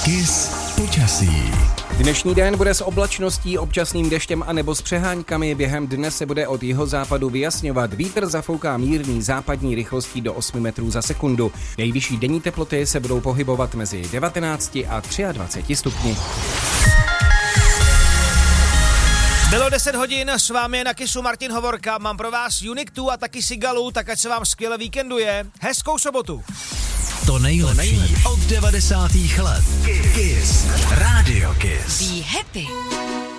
Kiss počasí. Dnešní den bude s oblačností, občasným deštěm a nebo s přeháňkami. Během dne se bude od jihozápadu vyjasňovat. Vítr zafouká mírný západní rychlostí do 8 metrů za sekundu. Nejvyšší denní teploty se budou pohybovat mezi 19 a 23 stupni. Bylo 10 hodin, s vámi je na Kissu Martin Hovorka, mám pro vás Unique a taky Sigalu, tak ať se vám skvěle víkenduje. Hezkou sobotu. To nejlepší od 90. let. Kiss. Radio Kiss. Be happy.